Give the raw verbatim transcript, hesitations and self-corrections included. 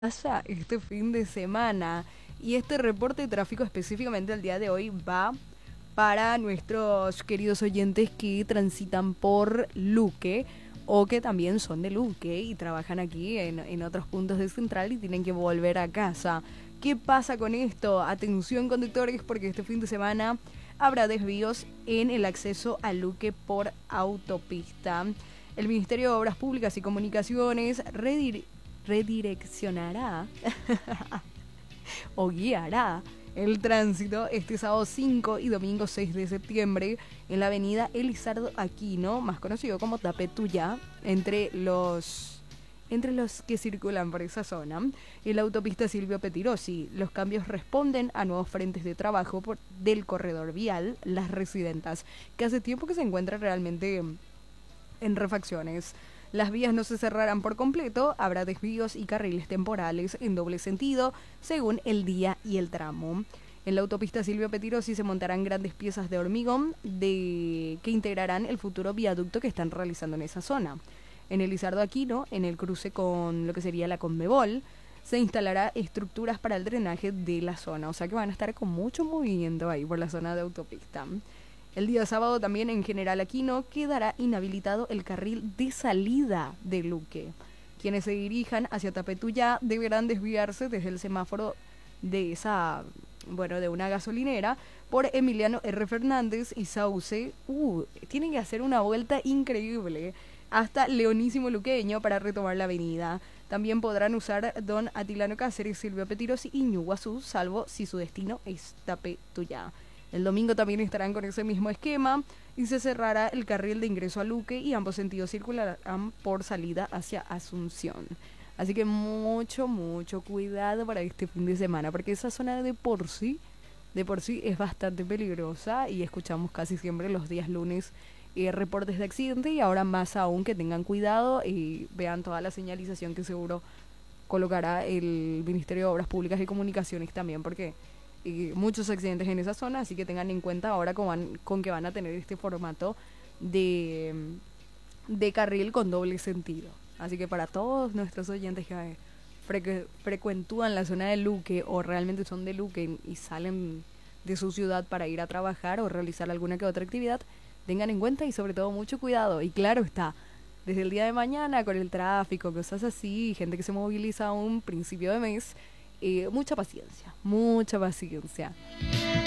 Pasa este fin de semana y este reporte de tráfico específicamente el día de hoy va para nuestros queridos oyentes que transitan por Luque o que también son de Luque y trabajan aquí en, en otros puntos de Central y tienen que volver a casa. ¿Qué pasa con esto? Atención conductores, porque este fin de semana habrá desvíos en el acceso a Luque por autopista. El Ministerio de Obras Públicas y Comunicaciones redir- redireccionará o guiará el tránsito este sábado cinco y domingo seis de septiembre en la avenida Elizardo Aquino, más conocido como Tapetuyá, entre los entre los que circulan por esa zona, y la autopista Silvio Petirosi. Los cambios responden a nuevos frentes de trabajo por, del corredor vial Las Residentas, que hace tiempo que se encuentra realmente en refacciones. Las vías no se cerrarán por completo, habrá desvíos y carriles temporales en doble sentido, según el día y el tramo. En la autopista Silvio Petirosi se montarán grandes piezas de hormigón de... que integrarán el futuro viaducto que están realizando en esa zona. En el Lizardo Aquino, en el cruce con lo que sería la Conmebol, se instalará estructuras para el drenaje de la zona, o sea que van a estar con mucho movimiento ahí por la zona de autopista. El día sábado también en General Aquino quedará inhabilitado el carril de salida de Luque. Quienes se dirijan hacia Tapetuyá deberán desviarse desde el semáforo de esa, bueno, de una gasolinera por Emiliano R. Fernández y Sauce. Uh, tienen que hacer una vuelta increíble hasta Leonísimo Luqueño para retomar la avenida. También podrán usar Don Atilano Cáceres, Silvio Petirosi y Ñuguazú, salvo si su destino es Tapetuyá. El domingo también estarán con ese mismo esquema y se cerrará el carril de ingreso a Luque y ambos sentidos circularán por salida hacia Asunción. Así que mucho, mucho cuidado para este fin de semana, porque esa zona de por sí, de por sí es bastante peligrosa y escuchamos casi siempre los días lunes eh, reportes de accidente, y ahora más aún que tengan cuidado y vean toda la señalización que seguro colocará el Ministerio de Obras Públicas y Comunicaciones también, porque y muchos accidentes en esa zona, así que tengan en cuenta ahora con, van, con que van a tener este formato de, de carril con doble sentido. Así que para todos nuestros oyentes que frecu frecuentúan la zona de Luque o realmente son de Luque y salen de su ciudad para ir a trabajar o realizar alguna que otra actividad, tengan en cuenta y sobre todo mucho cuidado. Y claro está, desde el día de mañana con el tráfico, cosas así, gente que se moviliza a un principio de mes, eh, mucha paciencia, mucha paciencia.